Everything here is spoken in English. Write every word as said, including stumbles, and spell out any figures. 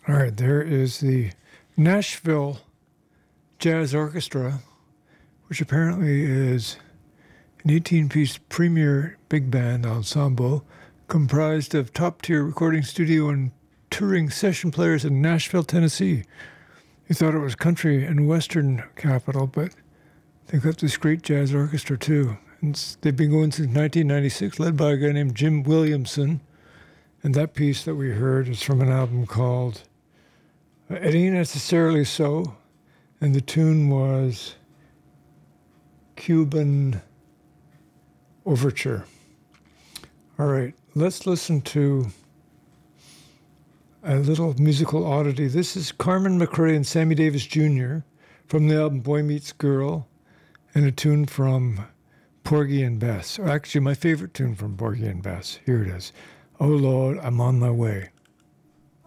All right, there is the Nashville Jazz Orchestra, which apparently is an eighteen-piece premier big band ensemble comprised of top-tier recording studio and touring session players in Nashville, Tennessee. You thought it was country and western capital, but they've got this great jazz orchestra too. And they've been going since nineteen ninety-six, led by a guy named Jim Williamson. And that piece that we heard is from an album called It Ain't Necessarily So, and the tune was Cuban Overture. All right, let's listen to a little musical oddity. This is Carmen McRae and Sammy Davis Junior from the album Boy Meets Girl, and a tune from Porgy and Bess. Actually, my favorite tune from Porgy and Bess. Here it is. Oh Lord, I'm on my way.